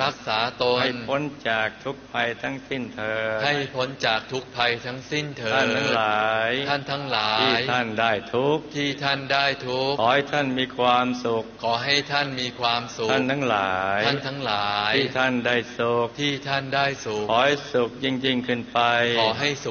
รักษาตนให้พ้นจากทุกภัยทั้งสิ้นเถิดให้พ้นจากทุกภัยทั้งสิ้นเถิดท่านทั้งหลายท่านทั้งหลายที่ท่านได้ทุกข์ที่ท่านได้ทุกข์ขอให้ท่านมีความสุขขอให้ท่านมีความสุขท่านทั้งหลายท่านทั้งหลายที่ท่านได้สุขที่ท่านได้สุขขอให้สุขยิ่งขึ้นไปขอให้สุข